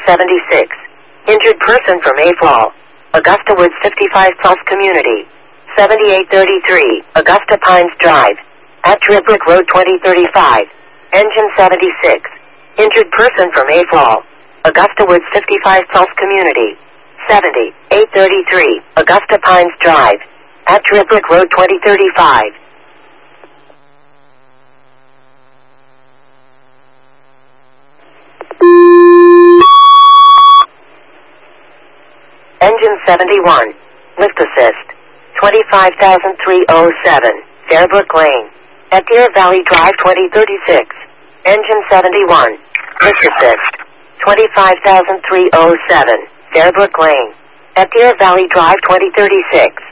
76. Injured person from Mayfall. Augusta Woods 55 plus community. 7833, Augusta Pines Drive. At Tribrick Road 2035. Engine 76. Injured person from Mayfall. Augusta Woods 55 plus community. 7833, Augusta Pines Drive. At Tribrick Road 2035. Engine 71. Lift assist. 25,307. Fairbrook Lane. At Deer Valley Drive 2036. Engine 71. Lift assist. 25,307. Fairbrook Lane. At Deer Valley Drive 2036.